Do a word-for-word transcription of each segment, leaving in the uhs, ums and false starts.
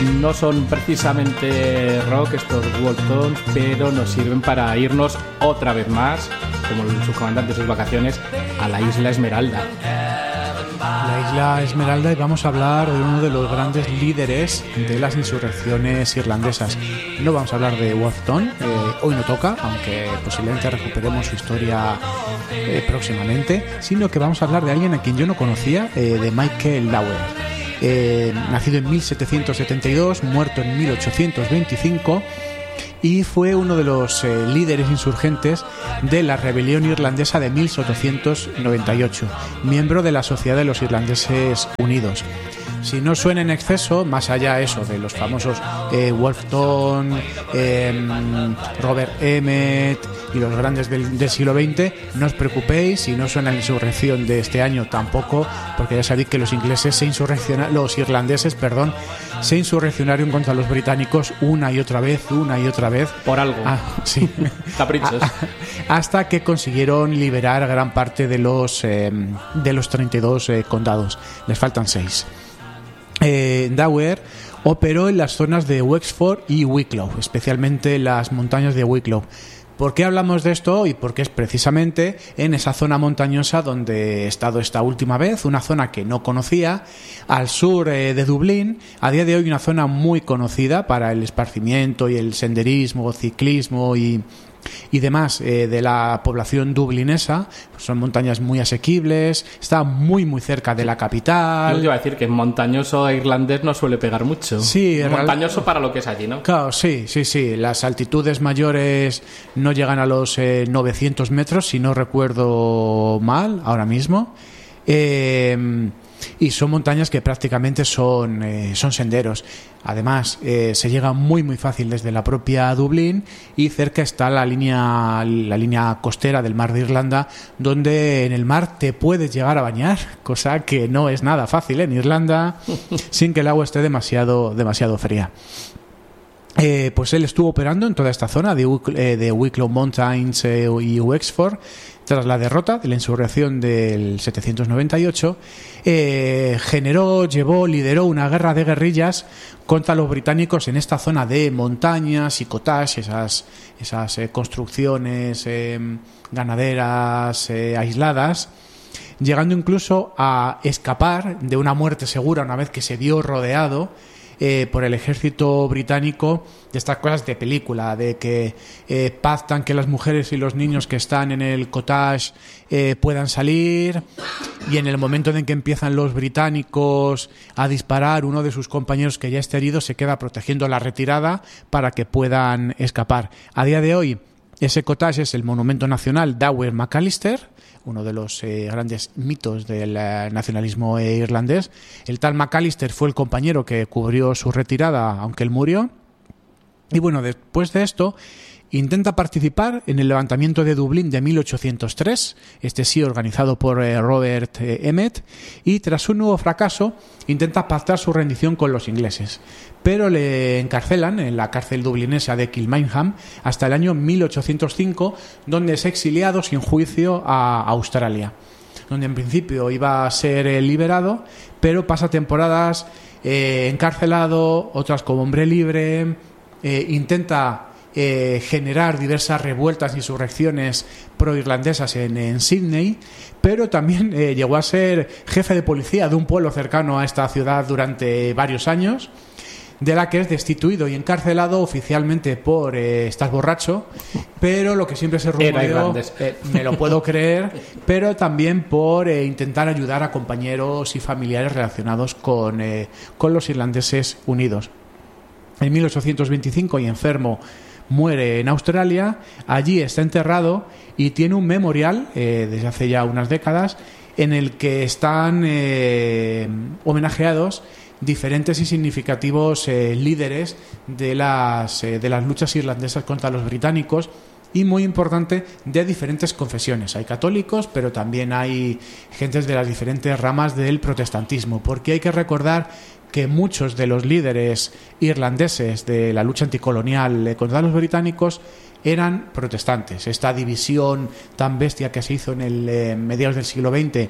No son precisamente rock estos Waltons, pero nos sirven para irnos otra vez más, como el subcomandante de sus vacaciones, a la Isla Esmeralda. La Isla Esmeralda, y vamos a hablar de uno de los grandes líderes de las insurrecciones irlandesas. No vamos a hablar de Walton, eh, hoy no toca, aunque posiblemente recuperemos su historia eh, próximamente, sino que vamos a hablar de alguien a quien yo no conocía, eh, de Michael Dower. Eh, nacido en mil setecientos setenta y dos, muerto en mil ochocientos veinticinco, y fue uno de los eh, líderes insurgentes de la rebelión irlandesa de mil ochocientos noventa y ocho, miembro de la Sociedad de los Irlandeses Unidos. Si no suena en exceso, más allá eso de los famosos eh, Wolfton, eh, Robert Emmet y los grandes del, del siglo veinte, no os preocupéis. Si no suena la insurrección de este año, tampoco, porque ya sabéis que los ingleses se insurreccionaron, los irlandeses, perdón, se insurreccionaron contra los británicos una y otra vez, una y otra vez. Por algo. Ah, sí. Caprichos. Hasta que consiguieron liberar gran parte de los, eh, de los treinta y dos eh, condados. Les faltan seis. Eh, Dower operó en las zonas de Wexford y Wicklow, especialmente las montañas de Wicklow. ¿Por qué hablamos de esto hoy? Porque es precisamente en esa zona montañosa donde he estado esta última vez, una zona que no conocía, al sur eh, de Dublín, a día de hoy una zona muy conocida para el esparcimiento y el senderismo, ciclismo y... y demás eh, de la población dublinesa. Son montañas muy asequibles, está muy muy cerca de la capital. Yo iba a decir que montañoso e irlandés no suele pegar mucho. Sí, montañoso real... para lo que es allí, ¿no? Claro, sí, sí, sí. Las altitudes mayores no llegan a los eh, novecientos metros, si no recuerdo mal, ahora mismo. Eh... Y son montañas que prácticamente son, eh, son senderos. Además, eh, se llega muy muy fácil desde la propia Dublín, y cerca está la línea, la línea costera del Mar de Irlanda, donde en el mar te puedes llegar a bañar, cosa que no es nada fácil en Irlanda, sin que el agua esté demasiado, demasiado fría. Eh, pues él estuvo operando en toda esta zona de, eh, de Wicklow Mountains eh, y Wexford tras la derrota de la insurrección del setecientos noventa y ocho. Eh, generó, llevó, lideró una guerra de guerrillas contra los británicos en esta zona de montañas y cottage, esas, esas eh, construcciones eh, ganaderas eh, aisladas, llegando incluso a escapar de una muerte segura una vez que se vio rodeado Eh, por el ejército británico, de estas cosas de película, de que eh, pactan que las mujeres y los niños que están en el cottage eh, puedan salir, y en el momento en que empiezan los británicos a disparar, uno de sus compañeros que ya está herido se queda protegiendo la retirada para que puedan escapar. A día de hoy, ese cottage es el monumento nacional Dower McAllister, uno de los eh, grandes mitos del eh, nacionalismo eh, irlandés. El tal McAllister fue el compañero que cubrió su retirada, aunque él murió. Y bueno, después de esto, intenta participar en el levantamiento de Dublín de mil ochocientos tres, este sí organizado por eh, Robert eh, Emmet, y tras un nuevo fracaso intenta pactar su rendición con los ingleses, pero le encarcelan en la cárcel dublinesa de Kilmainham hasta el año mil ochocientos cinco, donde es exiliado sin juicio a Australia, donde en principio iba a ser eh, liberado, pero pasa temporadas eh, encarcelado, otras como hombre libre, eh, intenta Eh, generar diversas revueltas e insurrecciones pro-irlandesas en, en Sydney, pero también eh, llegó a ser jefe de policía de un pueblo cercano a esta ciudad durante varios años, de la que es destituido y encarcelado oficialmente por eh, estás borracho, pero lo que siempre se rumoreó, eh, me lo puedo creer, pero también por eh, intentar ayudar a compañeros y familiares relacionados con, eh, con los irlandeses unidos. En mil ochocientos veinticinco, y enfermo, muere en Australia. Allí está enterrado y tiene un memorial eh, desde hace ya unas décadas en el que están eh, homenajeados diferentes y significativos eh, líderes de las, eh, de las luchas irlandesas contra los británicos, y muy importante, de diferentes confesiones. Hay católicos, pero también hay gentes de las diferentes ramas del protestantismo, porque hay que recordar que muchos de los líderes irlandeses de la lucha anticolonial contra los británicos eran protestantes. Esta división tan bestia que se hizo en el eh, mediados del siglo veinte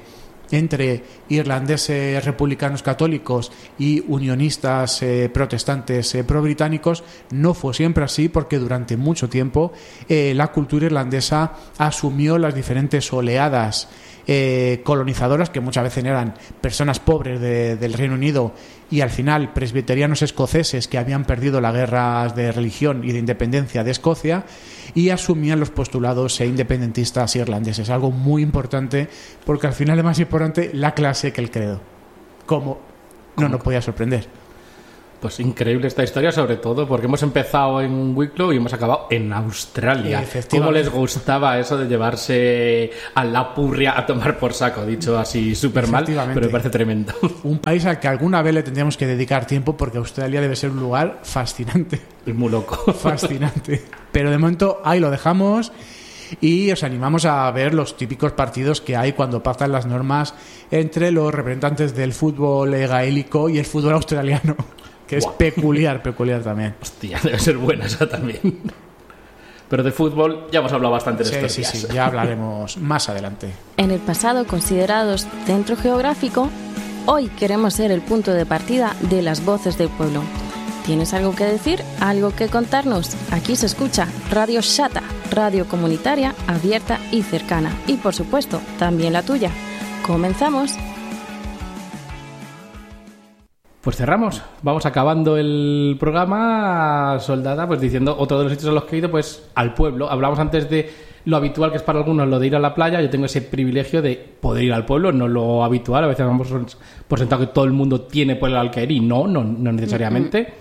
entre irlandeses republicanos católicos y unionistas eh, protestantes eh, pro-británicos. No fue siempre así, porque durante mucho tiempo eh, la cultura irlandesa asumió las diferentes oleadas Eh, colonizadoras, que muchas veces eran personas pobres de, del Reino Unido, y al final presbiterianos escoceses que habían perdido las guerras de religión y de independencia de Escocia, y asumían los postulados e independentistas irlandeses. Algo muy importante, porque al final es más importante la clase que el credo, como no nos podía sorprender. Pues increíble esta historia, sobre todo porque hemos empezado en Wicklow y hemos acabado en Australia. ¿Cómo les gustaba eso de llevarse a la purria a tomar por saco? Dicho así súper mal, pero me parece tremendo. Un país al que alguna vez le tendríamos que dedicar tiempo, porque Australia debe ser un lugar fascinante. Es muy loco. Fascinante. Pero de momento ahí lo dejamos. Y os animamos a ver los típicos partidos que hay cuando pactan las normas entre los representantes del fútbol gaélico y el fútbol australiano. Que es wow. peculiar, peculiar también. Hostia, debe ser buena esa también. Pero de fútbol ya hemos hablado bastante de sí, estos sí, días. Sí, sí, ya hablaremos más adelante. En el pasado considerados centro geográfico, hoy queremos ser el punto de partida de las voces del pueblo. ¿Tienes algo que decir? ¿Algo que contarnos? Aquí se escucha Radio Shata, radio comunitaria, abierta y cercana. Y por supuesto, también la tuya. ¡Comenzamos! Pues cerramos, vamos acabando el programa, Soldada, pues diciendo otro de los sitios a los que he ido, pues al pueblo. Hablamos antes de lo habitual que es para algunos lo de ir a la playa. Yo tengo ese privilegio de poder ir al pueblo, no lo habitual. A veces vamos por sentado que todo el mundo tiene pueblo al que ir y no, no, no necesariamente.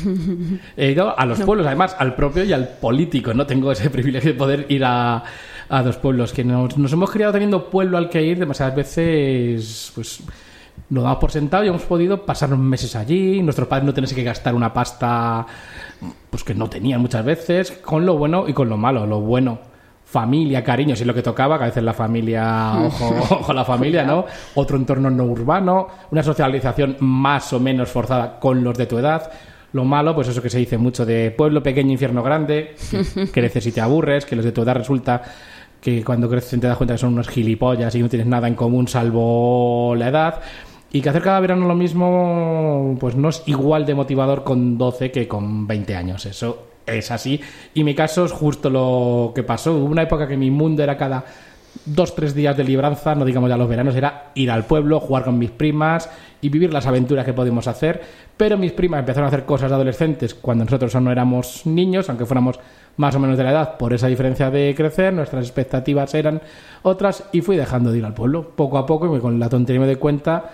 He ido a los pueblos, además al propio y al político. No tengo ese privilegio de poder ir a, a dos pueblos, que nos, nos hemos criado teniendo pueblo al que ir demasiadas veces, pues... Lo damos por sentado y hemos podido pasar unos meses allí. Nuestros padres no tenían que gastar una pasta pues que no tenían muchas veces, con lo bueno y con lo malo. Lo bueno, familia, cariño, si es lo que tocaba, que a veces la familia, ojo, ojo la familia, ¿no? Otro entorno no urbano, una socialización más o menos forzada con los de tu edad. Lo malo, pues eso que se dice mucho de pueblo pequeño, infierno grande, que creces y te aburres, que los de tu edad resulta que cuando creces te das cuenta que son unos gilipollas y no tienes nada en común salvo la edad. Y que hacer cada verano lo mismo pues no es igual de motivador con doce que con veinte años. Eso es así. Y mi caso es justo lo que pasó. Hubo una época que mi mundo era cada dos, tres días de libranza, no digamos ya los veranos, era ir al pueblo, jugar con mis primas y vivir las aventuras que podíamos hacer. Pero mis primas empezaron a hacer cosas de adolescentes cuando nosotros no éramos niños, aunque fuéramos más o menos de la edad. Por esa diferencia de crecer, nuestras expectativas eran otras y fui dejando de ir al pueblo poco a poco, y con la tontería me doy cuenta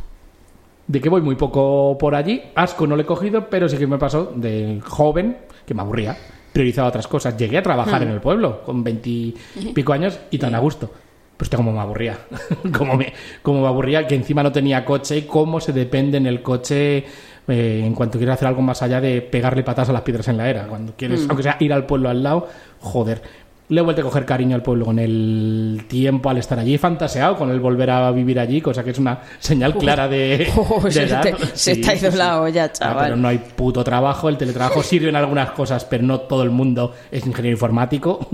de que voy muy poco por allí. Asco no lo he cogido, pero sí que me pasó de joven que me aburría, priorizaba otras cosas. Llegué a trabajar mm. en el pueblo con veintipico años y tan a gusto. Pues esto como me aburría, como me, como me aburría que encima no tenía coche, y cómo se depende en el coche eh, en cuanto quieres hacer algo más allá de pegarle patas a las piedras en la era. Cuando quieres, mm. aunque sea ir al pueblo al lado, joder. Le he vuelto a coger cariño al pueblo con el tiempo al estar allí. He fantaseado con el volver a vivir allí, cosa que es una señal clara de, oh, de se edad. Te, se sí, está ido sí. la olla, chaval. No, pero no hay puto trabajo. El teletrabajo sirve en algunas cosas, pero no todo el mundo es ingeniero informático.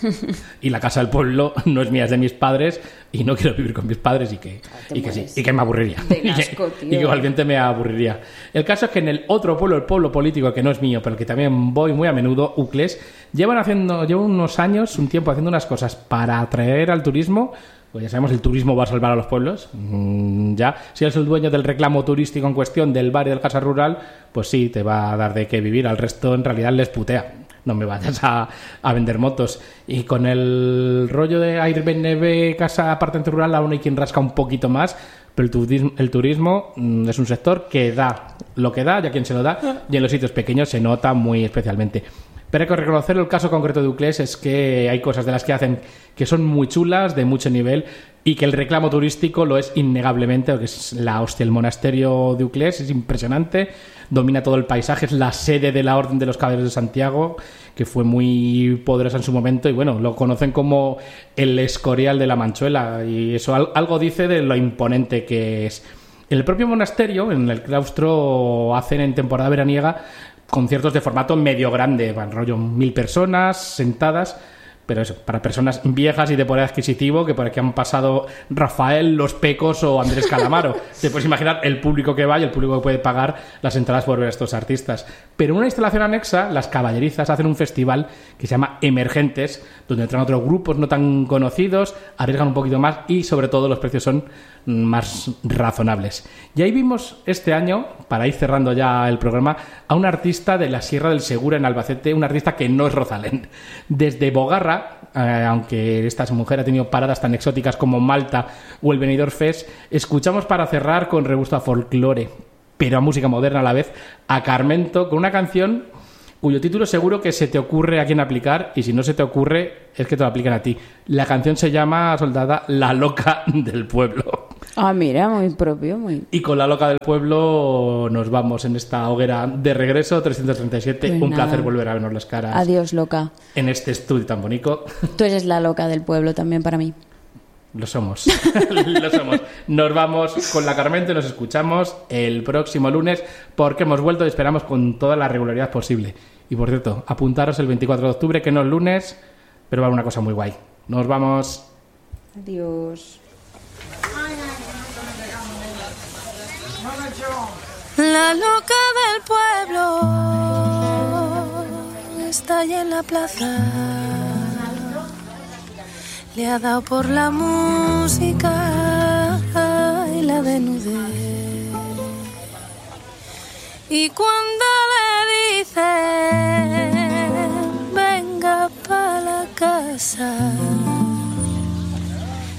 Y la casa del pueblo no es mía, es de mis padres, y no quiero vivir con mis padres, y que, y que sí, y que me aburriría. De asco, y, que, y que igualmente me aburriría. El caso es que en el otro pueblo, el pueblo político, que no es mío, pero que también voy muy a menudo, Uclés, llevan haciendo, llevan unos años, un tiempo haciendo unas cosas para atraer al turismo. Pues ya sabemos, el turismo va a salvar a los pueblos. Mm, ya, si eres el dueño del reclamo turístico en cuestión del bar y del casa rural, pues sí, te va a dar de qué vivir. Al resto, en realidad, les putea. No me vayas a, a vender motos. Y con el rollo de Airbnb, casa apartamente rural, aún hay quien rasca un poquito más. Pero el turismo, el turismo mm, es un sector que da lo que da, ya quien se lo da, y en los sitios pequeños se nota muy especialmente. Pero hay que reconocer el caso concreto de Uclés, es que hay cosas de las que hacen que son muy chulas, de mucho nivel, y que el reclamo turístico lo es innegablemente, porque es la hostia. El monasterio de Uclés es impresionante, domina todo el paisaje, es la sede de la Orden de los Caballeros de Santiago, que fue muy poderosa en su momento, y bueno, lo conocen como el Escorial de la Manchuela, y eso algo dice de lo imponente que es. En el propio monasterio, en el claustro, hacen en temporada veraniega conciertos de formato medio grande, van rollo mil personas sentadas, pero eso, para personas viejas y de poder adquisitivo, que por aquí han pasado Rafael, Los Pecos o Andrés Calamaro. Te puedes imaginar el público que va y el público que puede pagar las entradas por ver a estos artistas. Pero en una instalación anexa, las Caballerizas hacen un festival que se llama Emergentes, donde entran otros grupos no tan conocidos, arriesgan un poquito más y sobre todo los precios son más razonables. Y ahí vimos este año, para ir cerrando ya el programa, a un artista de la Sierra del Segura en Albacete, un artista que no es Rosalén. Desde Bogarra, eh, aunque esta mujer ha tenido paradas tan exóticas como Malta o el Benidorm Fest, escuchamos para cerrar con regusto a folclore, pero a música moderna a la vez, a Carmento, con una canción cuyo título seguro que se te ocurre a quién aplicar, y si no se te ocurre es que te lo aplican a ti. La canción se llama, soldada, La Loca del Pueblo. Ah, mira, muy propio, muy... Y con La Loca del Pueblo nos vamos en esta hoguera de regreso, trescientos treinta y siete. Pues un nada. placer volver a vernos las caras. Adiós, loca. En este estudio tan bonito. Tú eres la loca del pueblo también para mí. Lo somos. Lo somos. Nos vamos con la Carmente, nos escuchamos el próximo lunes porque hemos vuelto y esperamos con toda la regularidad posible. Y por cierto, apuntaros el veinticuatro de octubre, que no es lunes, pero va a haber una cosa muy guay. Nos vamos. Adiós. La loca del pueblo está allá en la plaza. Le ha dado por la música y la desnudez. Y cuando le